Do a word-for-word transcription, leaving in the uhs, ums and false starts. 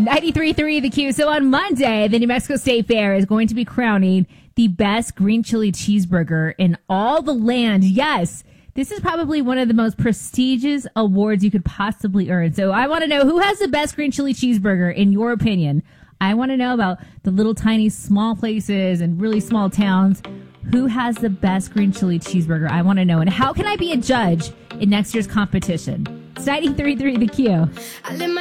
ninety-three point three The Q. So on Monday, the New Mexico State Fair is going to be crowning the best green chili cheeseburger in all the land. Yes, this is probably one of the most prestigious awards you could possibly earn. So I want to know, who has the best green chili cheeseburger in your opinion? I want to know about the little tiny small places and really small towns. Who has the best green chili cheeseburger? I want to know. And how can I be a judge in next year's competition? It's ninety-three point three The Q.